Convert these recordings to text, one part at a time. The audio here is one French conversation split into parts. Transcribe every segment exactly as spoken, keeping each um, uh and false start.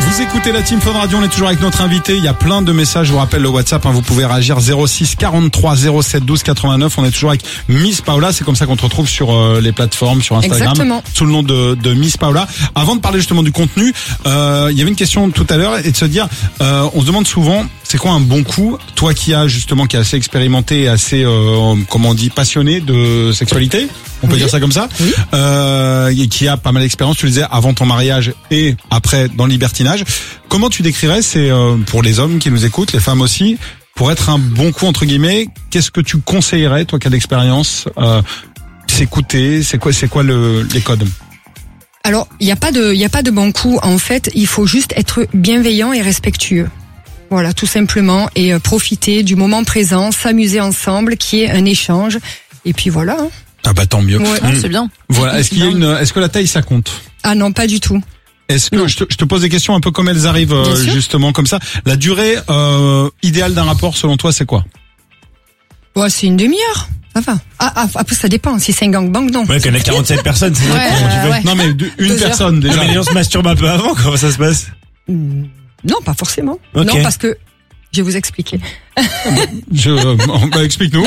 Vous écoutez la Team Fun Radio, on est toujours avec notre invité. Il y a plein de messages, je vous rappelle le WhatsApp, hein, vous pouvez réagir zéro six quarante-trois zéro sept douze quatre-vingt-neuf. On est toujours avec Miss Paola, c'est comme ça qu'on te retrouve sur euh, les plateformes, sur Instagram. Exactement. Sous le nom de, de Miss Paola. Avant de parler justement du contenu, euh, il y avait une question tout à l'heure et de se dire, euh, on se demande souvent, c'est quoi un bon coup? Toi qui as justement, qui est assez expérimenté, et assez, euh, comment on dit, passionné de sexualité, on peut Oui. dire ça comme ça, Oui. euh, et qui a pas mal d'expérience, tu le disais, avant ton mariage et après dans le libertinage. Comment tu décrirais, c'est euh, pour les hommes qui nous écoutent, les femmes aussi, pour être un bon coup entre guillemets, qu'est-ce que tu conseillerais, toi qui as d'expérience, euh, s'écouter, c'est quoi, c'est quoi le, les codes? Alors, il n'y a pas de, il y a pas de bon coup. En fait, il faut juste être bienveillant et respectueux. Voilà, tout simplement, et euh, profiter du moment présent, s'amuser ensemble, qui est un échange. Et puis voilà. Hein. Ah bah tant mieux. Ouais. Non, c'est bien. Voilà. Est-ce qu'il y a une, est-ce que la taille ça compte? Ah non, pas du tout. Est-ce que Non. je te, je te pose des questions un peu comme elles arrivent euh, Bien sûr. justement comme ça. La durée euh, idéale d'un rapport selon toi c'est quoi? Ouais, c'est une demi-heure. Ça va. Ah, ah, après, ça dépend. Si c'est un gangbang, non. Ouais, qu'on a quarante-sept personnes, c'est vrai. Ouais, Comment tu euh, veux ouais. Non mais de- une Deux heures. personne déjà. Ah, mais on se masturbe un peu avant, comment ça se passe? Hmm, Non, pas forcément. Ok. Non, parce que je vais vous expliquer. Je, euh, bah, explique-nous.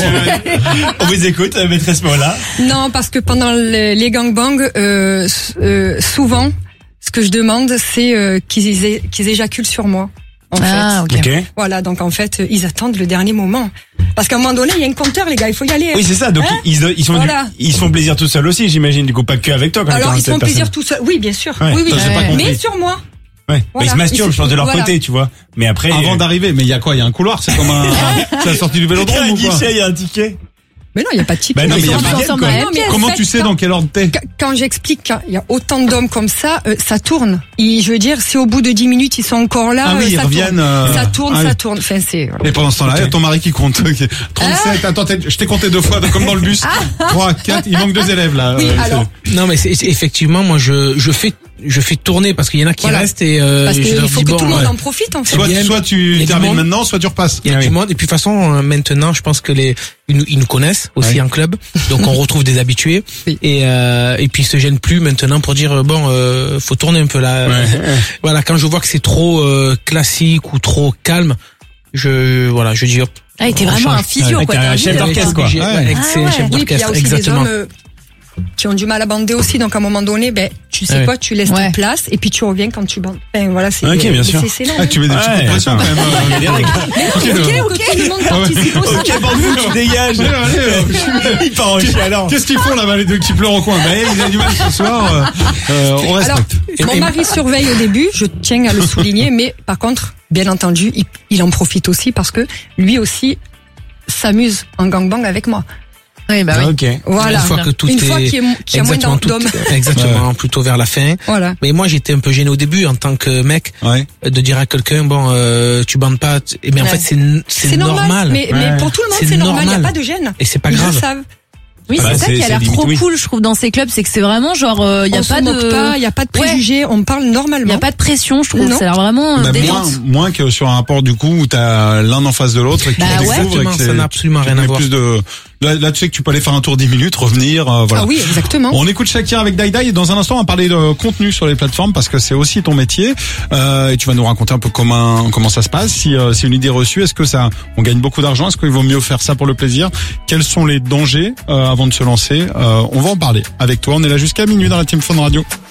On vous écoute, euh, maîtresse Paola. Non, parce que pendant les, les gangbangs, euh, s- euh, souvent, ce que je demande, c'est euh, qu'ils é- qu'ils éjaculent sur moi. En Ah, fait. ok. Ok. Voilà, donc en fait, euh, ils attendent le dernier moment. Parce qu'à un moment donné, il y a un compteur, les gars, il faut y aller. Oui, c'est ça. Donc, Hein ils, ils, sont Voilà. du- ils se font plaisir tout seuls aussi, j'imagine. Du coup, pas que avec toi, quand il y a Alors, ils se font quarante-sept plaisir personnes. tout seuls. Oui, bien sûr. Ouais, oui, oui. ça, j'ai pas compris. Mais sur moi. Ouais. Mais Voilà. ils se masturbent, Ils je pense, de leur voilà. côté, tu vois. Mais après. Avant euh, d'arriver, mais il y a quoi? Il y a un couloir, c'est comme un, c'est la sortie du il y a vélodrome un ou quoi? guichet, il y a un ticket. Mais non, il n'y a pas de ticket. Bah non, mais ils il y a sont pas- tous ensemble ensemble, dans la Non, même mais pièce. en Comment fait, tu sais quand- dans quel ordre t'es? Quand- Quand j'explique qu'il y a autant d'hommes comme ça, euh, ça tourne. Et je veux dire, si au bout de dix minutes, ils sont encore là, Ah oui, euh, ils ça reviennent, tourne. euh, Ça tourne, ah ça oui. tourne. Enfin, c'est... voilà. Et pendant ce temps-là, il y a ton mari qui compte. Ok. trente-sept, attends, t'es- je t'ai compté deux fois, comme dans le bus. trois, quatre, il manque deux élèves, là. Oui, Euh, alors, Non mais c'est, c'est- effectivement moi je je fais je fais tourner parce qu'il y en a qui Voilà. restent et euh, parce je qu'il leur faut dis, que bon, tout le monde ouais. en profite, en fait. Soit, bien. soit Il y tu a du termines monde. maintenant, soit tu repasses. Il y a Ah du oui. monde et puis de toute façon euh, maintenant je pense que les ils nous, ils nous connaissent aussi Ouais. en club donc on retrouve des habitués Oui. et euh, et puis ils se gênent plus maintenant pour dire euh, bon euh, faut tourner un peu là. Ouais. Voilà, quand je vois que c'est trop euh, classique ou trop calme, je voilà, je dis hop. Ah, t'es on vraiment change. un physio, Ouais, quoi. t'es t'as un un chef guide. d'orchestre, quoi. Obligé, Ouais. ouais, Ah c'est un ouais. chef Oui, puis il y a d'orchestre aussi exactement. des hommes euh, qui ont du mal à bander aussi, donc à un moment donné, ben, tu sais Ouais. quoi, tu laisses Ouais. ta place et puis tu reviens quand tu bandes. Enfin, voilà, c'est, Ok, bien mais sûr. c'est, c'est long. Ah, tu mets des petits coups de Ouais, pression quand même. Il y a des règles. Ok, ok, tout le monde participe aussi. Ok, Bambou, tu dégages. Allez, allez, Il part en chialant. Qu'est-ce qu'ils font là-bas, les deux qui pleurent au coin? Ben, ils ont du mal ce soir. euh, euh, on Alors, respecte. mon mari surveille au début, je tiens à le souligner, mais par contre, bien entendu, il, il en profite aussi parce que lui aussi s'amuse en gangbang avec moi. Oui, bah oui. Ok. Voilà. Une fois que tout Une est fois qu'il y, a- qu'il y a moins exactement, tout- d'hommes. exactement plutôt vers la fin. Voilà. Mais moi j'étais un peu gêné au début en tant que mec Ouais. de dire à quelqu'un bon euh, tu bandes pas t- mais en Ouais. fait c'est c'est C'est normal. normal, Mais, Ouais. mais pour tout le monde, C'est c'est normal. Il n'y a normal. pas de gêne. et c'est pas Ils le grave. savent. Oui, Bah, c'est ça c'est- qui a c'est l'air limite, trop oui. cool, je trouve, dans ces clubs, c'est que c'est vraiment genre, il y a On pas se moque de, pas, il n'y a pas de préjugés, on parle normalement. il y a pas de pression, je trouve. Non. Ça a l'air vraiment euh, Bah, moins, détente. moins que sur un rapport du coup où t'as l'un en face de l'autre et que Bah tu ouais. découvres et que Exactement, c'est- ça n'a absolument tu rien à mets voir. plus de, là, là, tu sais que tu peux aller faire un tour dix minutes, revenir, euh, voilà. Ah oui, exactement. On écoute Shakira avec Dai Dai et dans un instant on va parler de contenu sur les plateformes parce que c'est aussi ton métier euh, et tu vas nous raconter un peu comment comment ça se passe, si euh, c'est une idée reçue, est-ce que ça on gagne beaucoup d'argent, est-ce qu'il vaut mieux faire ça pour le plaisir, quels sont les dangers euh, avant de se lancer, euh, on va en parler avec toi, on est là jusqu'à minuit dans la Team Fun Radio.